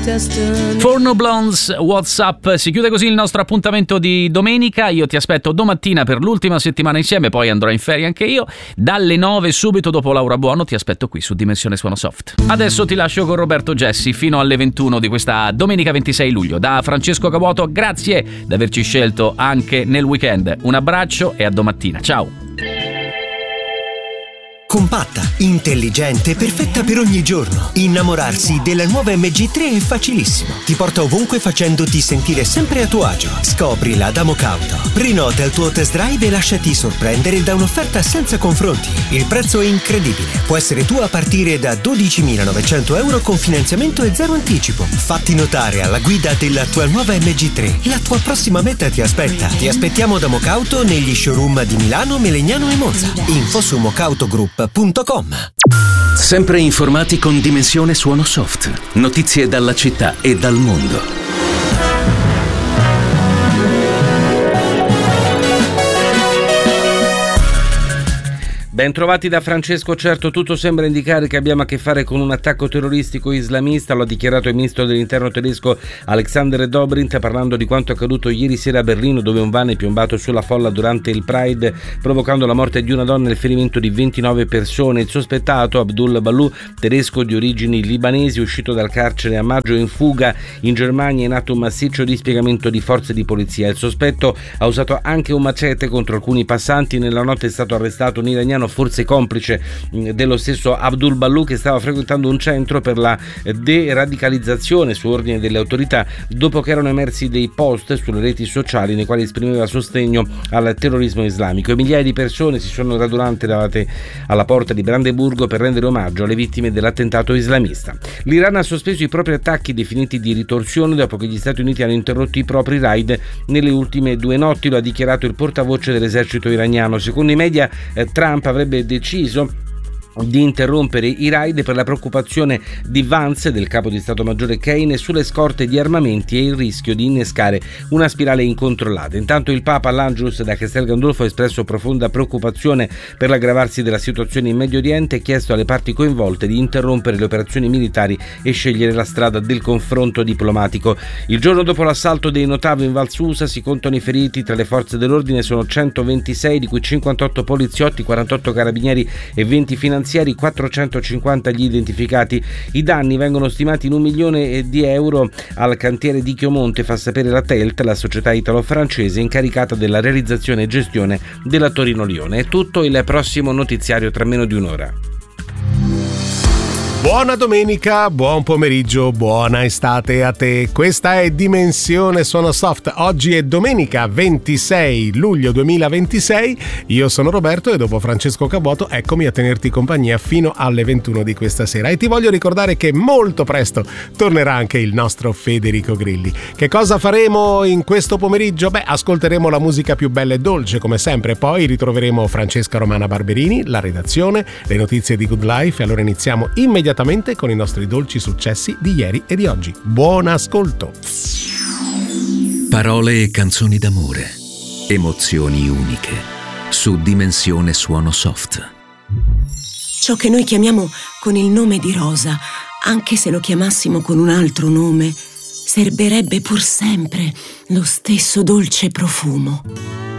For No Blondes, What's Up. Si chiude così il nostro appuntamento di domenica. Io ti aspetto domattina per l'ultima settimana insieme, poi andrò in ferie anche io. Dalle 9 subito dopo Laura Buono ti aspetto qui su Dimensione Suono Soft. Adesso ti lascio con Roberto Gessi fino alle 21 di questa domenica 26 luglio. Da Francesco Cavuoto, grazie di averci scelto anche nel weekend. Un abbraccio e a domattina. Ciao. Compatta, intelligente, perfetta per ogni giorno. Innamorarsi della nuova MG3 è facilissimo. Ti porta ovunque facendoti sentire sempre a tuo agio. Scoprila da Mocauto. Prenota il tuo test drive e lasciati sorprendere da un'offerta senza confronti. Il prezzo è incredibile. Può essere tuo a partire da 12.900 euro con finanziamento e zero anticipo. Fatti notare alla guida della tua nuova MG3. La tua prossima meta ti aspetta. Ti aspettiamo da Mocauto negli showroom di Milano, Melegnano e Monza. Info su mocautogroup.com. Sempre informati con Dimensione Suono Soft. Notizie dalla città e dal mondo. Ben trovati da Francesco. Certo, tutto sembra indicare che abbiamo a che fare con un attacco terroristico islamista, lo ha dichiarato il ministro dell'interno tedesco Alexander Dobrindt, parlando di quanto accaduto ieri sera a Berlino, dove un van è piombato sulla folla durante il Pride, provocando la morte di una donna e il ferimento di 29 persone. Il sospettato, Abdul Balou, tedesco di origini libanesi, uscito dal carcere a maggio in fuga in Germania, è in atto un massiccio dispiegamento di forze di polizia. Il sospetto ha usato anche un macete contro alcuni passanti. Nella notte è stato arrestato un iraniano, forse complice dello stesso Abdul Balou, che stava frequentando un centro per la deradicalizzazione su ordine delle autorità, dopo che erano emersi dei post sulle reti sociali nei quali esprimeva sostegno al terrorismo islamico. E migliaia di persone si sono radunate davanti alla porta di Brandeburgo per rendere omaggio alle vittime dell'attentato islamista. L'Iran ha sospeso i propri attacchi definiti di ritorsione dopo che gli Stati Uniti hanno interrotto i propri raid nelle ultime 2 notti, lo ha dichiarato il portavoce dell'esercito iraniano. Secondo i media, Trump avrebbe deciso di interrompere i raid per la preoccupazione di Vance, del capo di Stato Maggiore Kane, sulle scorte di armamenti e il rischio di innescare una spirale incontrollata. Intanto il Papa all'Angelus da Castel Gandolfo ha espresso profonda preoccupazione per l'aggravarsi della situazione in Medio Oriente e chiesto alle parti coinvolte di interrompere le operazioni militari e scegliere la strada del confronto diplomatico. Il giorno dopo l'assalto dei Notav in Val Susa si contano i feriti. Tra le forze dell'ordine sono 126, di cui 58 poliziotti, 48 carabinieri e 20 finanziari, 450 gli identificati. I danni vengono stimati in €1 milione al cantiere di Chiomonte, fa sapere la TELT, la società italo-francese incaricata della realizzazione e gestione della Torino-Lione. È tutto, il prossimo notiziario tra meno di un'ora. Buona domenica, buon pomeriggio, buona estate a te. Questa è Dimensione Suono Soft. Oggi è domenica 26 luglio 2026. Io sono Roberto e dopo Francesco Cavuoto eccomi a tenerti compagnia fino alle 21 di questa sera. E ti voglio ricordare che molto presto tornerà anche il nostro Federico Grilli. Che cosa faremo in questo pomeriggio? Ascolteremo la musica più bella e dolce come sempre. Poi ritroveremo Francesca Romana Barberini, la redazione, le notizie di Good Life. E allora iniziamo immediatamente con i nostri dolci successi di ieri e di oggi. Buon ascolto. Parole e canzoni d'amore, emozioni uniche, su Dimensione Suono Soft. Ciò che noi chiamiamo con il nome di rosa, anche se lo chiamassimo con un altro nome, serberebbe pur sempre lo stesso dolce profumo.